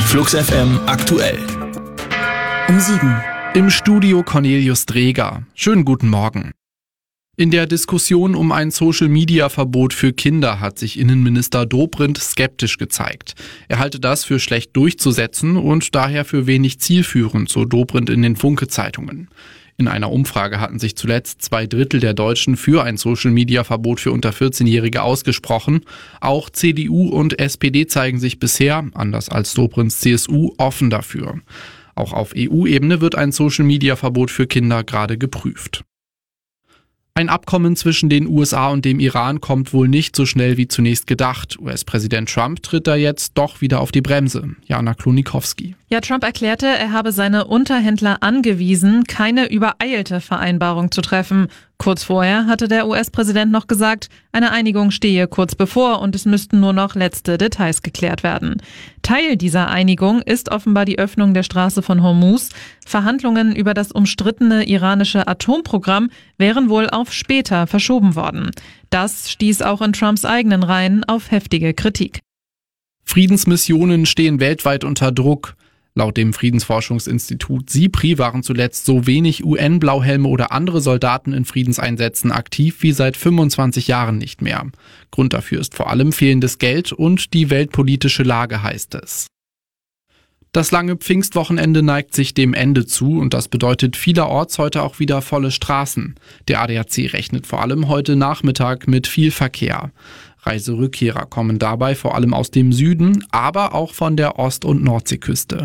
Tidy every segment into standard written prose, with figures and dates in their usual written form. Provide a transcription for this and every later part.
Flux FM aktuell. Um 7. Im Studio Cornelius Dreger. Schönen guten Morgen. In der Diskussion um ein Social-Media-Verbot für Kinder hat sich Innenminister Dobrindt skeptisch gezeigt. Er halte das für schlecht durchzusetzen und daher für wenig zielführend, so Dobrindt in den Funke-Zeitungen. In einer Umfrage hatten sich zuletzt 2/3 der Deutschen für ein Social-Media-Verbot für unter 14-Jährige ausgesprochen. Auch CDU und SPD zeigen sich bisher, anders als Dobrindts CSU, offen dafür. Auch auf EU-Ebene wird ein Social-Media-Verbot für Kinder gerade geprüft. Ein Abkommen zwischen den USA und dem Iran kommt wohl nicht so schnell wie zunächst gedacht. US-Präsident Trump tritt da jetzt doch wieder auf die Bremse. Jana Klonikowski. Ja, Trump erklärte, er habe seine Unterhändler angewiesen, keine übereilte Vereinbarung zu treffen. Kurz vorher hatte der US-Präsident noch gesagt, eine Einigung stehe kurz bevor und es müssten nur noch letzte Details geklärt werden. Teil dieser Einigung ist offenbar die Öffnung der Straße von Hormuz. Verhandlungen über das umstrittene iranische Atomprogramm wären wohl auf später verschoben worden. Das stieß auch in Trumps eigenen Reihen auf heftige Kritik. Friedensmissionen stehen weltweit unter Druck. Laut dem Friedensforschungsinstitut SIPRI waren zuletzt so wenig UN-Blauhelme oder andere Soldaten in Friedenseinsätzen aktiv wie seit 25 Jahren nicht mehr. Grund dafür ist vor allem fehlendes Geld und die weltpolitische Lage, heißt es. Das lange Pfingstwochenende neigt sich dem Ende zu und das bedeutet vielerorts heute auch wieder volle Straßen. Der ADAC rechnet vor allem heute Nachmittag mit viel Verkehr. Reiserückkehrer kommen dabei vor allem aus dem Süden, aber auch von der Ost- und Nordseeküste.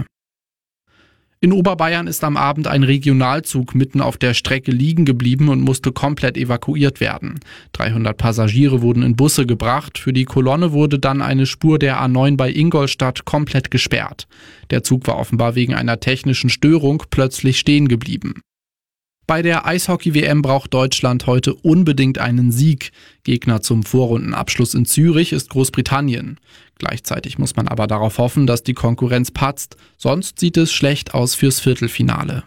In Oberbayern ist am Abend ein Regionalzug mitten auf der Strecke liegen geblieben und musste komplett evakuiert werden. 300 Passagiere wurden in Busse gebracht. Für die Kolonne wurde dann eine Spur der A9 bei Ingolstadt komplett gesperrt. Der Zug war offenbar wegen einer technischen Störung plötzlich stehen geblieben. Bei der Eishockey-WM braucht Deutschland heute unbedingt einen Sieg. Gegner zum Vorrundenabschluss in Zürich ist Großbritannien. Gleichzeitig muss man aber darauf hoffen, dass die Konkurrenz patzt. Sonst sieht es schlecht aus fürs Viertelfinale.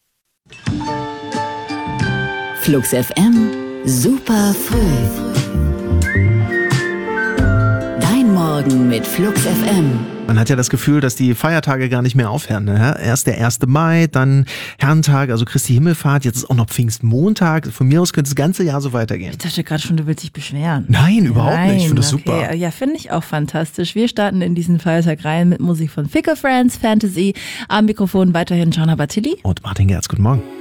Flux FM, super früh. Dein Morgen mit Flux FM. Man hat ja das Gefühl, dass die Feiertage gar nicht mehr aufhören. Ne? Erst der 1. Mai, dann Herrentag, also Christi Himmelfahrt, jetzt ist auch noch Pfingstmontag. Von mir aus könnte das ganze Jahr so weitergehen. Ich dachte gerade schon, du willst dich beschweren. Nein, überhaupt nicht. Ich finde das super. Ja, finde ich auch fantastisch. Wir starten in diesen Feiertag rein mit Musik von Fickle Friends, Fantasy. Am Mikrofon weiterhin Gianna Battilli. Und Martin Gerz, guten Morgen.